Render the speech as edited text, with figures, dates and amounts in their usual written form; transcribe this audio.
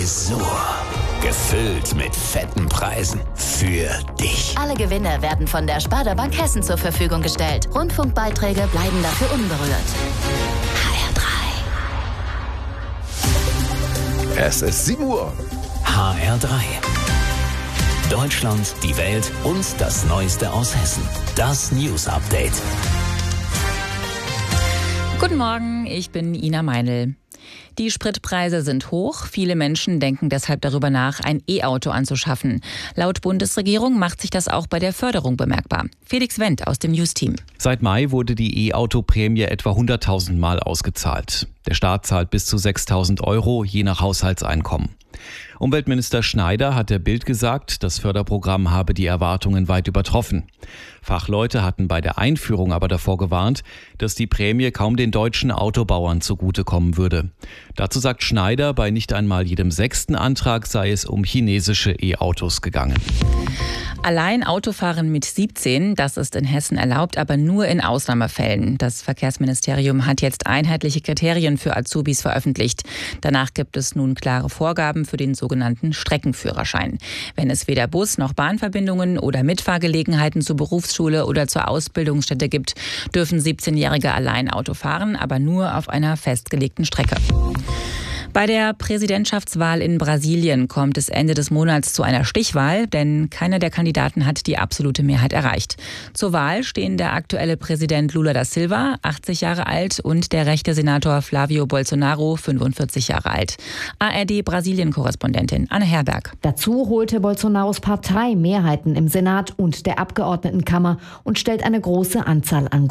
Tresor. Gefüllt mit fetten Preisen. Für dich. Alle Gewinne werden von der Sparda Bank Hessen zur Verfügung gestellt. Rundfunkbeiträge bleiben dafür unberührt. HR3. Es ist 7 Uhr. HR3. Deutschland, die Welt und das Neueste aus Hessen. Das News Update. Guten Morgen, ich bin Ina Meinl. Die Spritpreise sind hoch. Viele Menschen denken deshalb darüber nach, ein E-Auto anzuschaffen. Laut Bundesregierung macht sich das auch bei der Förderung bemerkbar. Felix Wendt aus dem News-Team. Seit Mai wurde die E-Auto-Prämie etwa 100.000 Mal ausgezahlt. Der Staat zahlt bis zu 6.000 Euro, je nach Haushaltseinkommen. Umweltminister Schneider hat der Bild gesagt, das Förderprogramm habe die Erwartungen weit übertroffen. Fachleute hatten bei der Einführung aber davor gewarnt, dass die Prämie kaum den deutschen Autobauern zugutekommen würde. Dazu sagt Schneider, bei nicht einmal jedem 6. Antrag sei es um chinesische E-Autos gegangen. Allein Autofahren mit 17, das ist in Hessen erlaubt, aber nur in Ausnahmefällen. Das Verkehrsministerium hat jetzt einheitliche Kriterien für Azubis veröffentlicht. Danach gibt es nun klare Vorgaben für den sogenannten Streckenführerschein. Wenn es weder Bus- noch Bahnverbindungen oder Mitfahrgelegenheiten zur Berufsschule oder zur Ausbildungsstätte gibt, dürfen 17-Jährige allein Auto fahren, aber nur auf einer festgelegten Strecke. Bei der Präsidentschaftswahl in Brasilien kommt es Ende des Monats zu einer Stichwahl, denn keiner der Kandidaten hat die absolute Mehrheit erreicht. Zur Wahl stehen der aktuelle Präsident Lula da Silva, 80 Jahre alt, und der rechte Senator Flavio Bolsonaro, 45 Jahre alt. ARD-Brasilien-Korrespondentin Anne Herberg. Dazu holte Bolsonaros Partei Mehrheiten im Senat und der Abgeordnetenkammer und stellt eine große Anzahl an